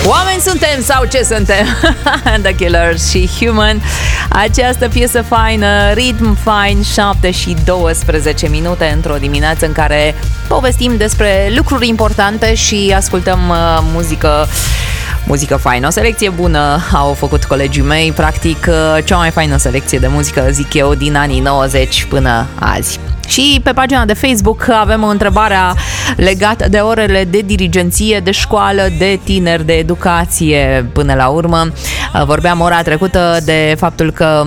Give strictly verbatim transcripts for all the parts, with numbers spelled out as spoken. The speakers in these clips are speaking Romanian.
Oameni suntem sau ce suntem? The Killers și Human. Această piesă faină, ritm fain, șapte și douăsprezece minute într-o dimineață în care povestim despre lucruri importante și ascultăm uh, muzică Muzică faină, o selecție bună au făcut colegii mei, practic cea mai faină selecție de muzică, zic eu, din anii nouăzeci până azi. Și pe pagina de Facebook avem o întrebare legată de orele de dirigenție, de școală, de tineri, de educație până la urmă. Vorbeam ora trecută de faptul că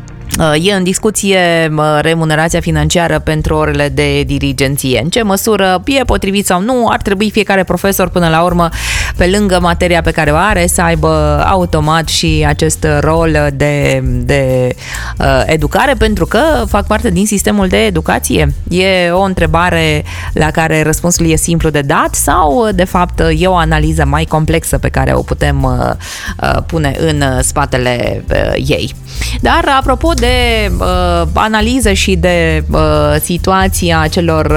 e în discuție remunerația financiară pentru orele de dirigenție. În ce măsură e potrivit sau nu, ar trebui fiecare profesor până la urmă, pe lângă materia pe care o are, să aibă automat și acest rol de, de uh, educare, pentru că fac parte din sistemul de educație? E o întrebare la care răspunsul e simplu de dat sau, de fapt, e o analiză mai complexă pe care o putem uh, pune în spatele uh, ei? Dar, apropo de uh, analiză și de uh, situația celor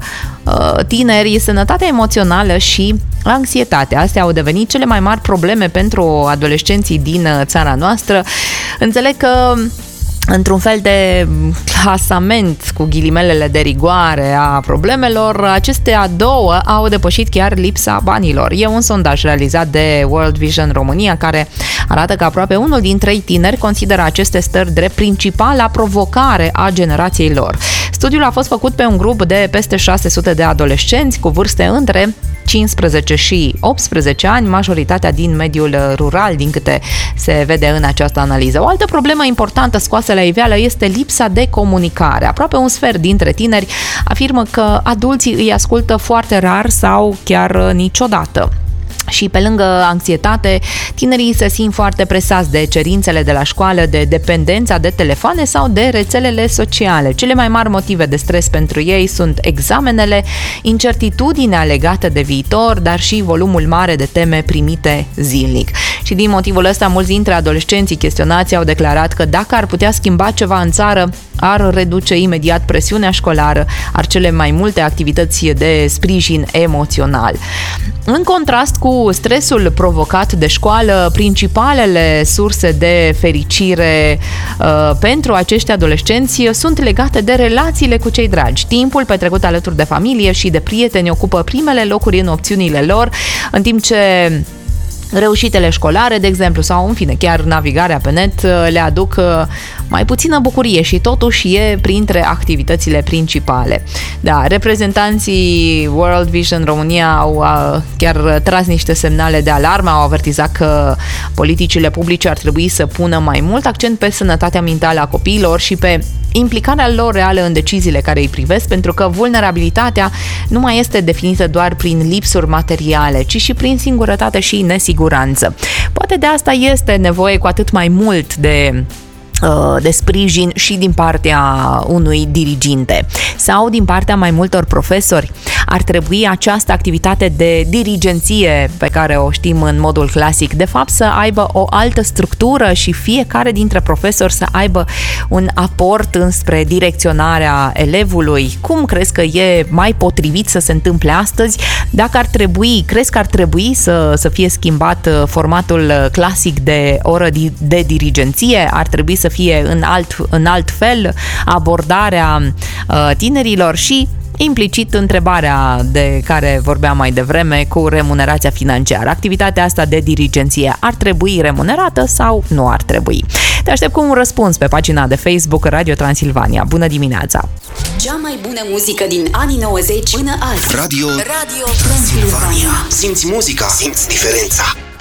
uh, tineri, sănătatea emoțională și anxietatea, astea au devenit cele mai mari probleme pentru adolescenții din țara noastră. Înțeleg că într-un fel de clasament cu ghilimelele de rigoare a problemelor, acestea două au depășit chiar lipsa banilor. E un sondaj realizat de World Vision România care arată că aproape unul din trei tineri consideră aceste stări drept principala provocare a generației lor. Studiul a fost făcut pe un grup de peste șase sute de adolescenți cu vârste între cincisprezece și optsprezece ani, majoritatea din mediul rural, din câte se vede în această analiză. O altă problemă importantă scoasă la iveală este lipsa de comunicare. Aproape un sfert dintre tineri afirmă că adulții îi ascultă foarte rar sau chiar niciodată. Și pe lângă anxietate, tinerii se simt foarte presați de cerințele de la școală, de dependența de telefoane sau de rețelele sociale. Cele mai mari motive de stres pentru ei sunt examenele, incertitudinea legată de viitor, dar și volumul mare de teme primite zilnic. Și din motivul ăsta, mulți dintre adolescenții chestionați au declarat că dacă ar putea schimba ceva în țară, ar reduce imediat presiunea școlară, ar cele mai multe activități de sprijin emoțional. În contrast cu stresul provocat de școală, principalele surse de fericire uh, pentru acești adolescenți sunt legate de relațiile cu cei dragi. Timpul petrecut alături de familie și de prieteni ocupă primele locuri în opțiunile lor, în timp ce reușitele școlare, de exemplu, sau în fine, chiar navigarea pe net le aduc mai puțină bucurie și totuși e printre activitățile principale. Da, reprezentanții World Vision România au chiar tras niște semnale de alarmă, au avertizat că politicile publice ar trebui să pună mai mult accent pe sănătatea mentală a copiilor și pe implicarea lor reală în deciziile care îi privesc, pentru că vulnerabilitatea nu mai este definită doar prin lipsuri materiale, ci și prin singurătate și nesiguranță. Poate de asta este nevoie cu atât mai mult de de sprijin și din partea unui diriginte sau din partea mai multor profesori. Ar trebui această activitate de dirigenție pe care o știm în modul clasic, de fapt, să aibă o altă structură și fiecare dintre profesori să aibă un aport înspre direcționarea elevului. Cum crezi că e mai potrivit să se întâmple astăzi? Dacă ar trebui, crezi că ar trebui să, să fie schimbat formatul clasic de oră de dirigenție? Ar trebui să fie în alt, în alt fel abordarea uh, tinerilor și implicit întrebarea de care vorbeam mai devreme cu remunerația financiară. Activitatea asta de dirigenție ar trebui remunerată sau nu ar trebui? Te aștept cu un răspuns pe pagina de Facebook Radio Transilvania. Bună dimineața! Cea mai bună muzică din anii nouăzeci până azi. Radio, Radio Transilvania. Simți muzica, simți diferența.